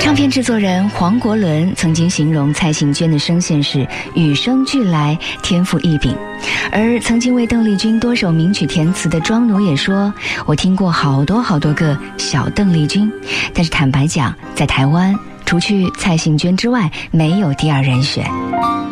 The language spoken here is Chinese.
唱片制作人黄国伦曾经形容蔡幸娟的声线是与生俱来，天赋异禀。而曾经为邓丽君多首名曲填词的庄奴也说，我听过好多个小邓丽君，但是坦白讲，在台湾除去蔡幸娟之外，没有第二人选。